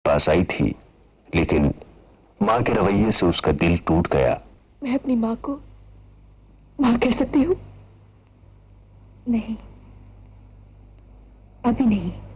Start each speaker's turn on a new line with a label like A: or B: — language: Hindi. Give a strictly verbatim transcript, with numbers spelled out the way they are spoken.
A: पास आई थी, लेकिन मां के रवैये से उसका दिल टूट गया।
B: मैं अपनी मां को मां कह सकती हूँ?
C: नहीं, अभी नहीं।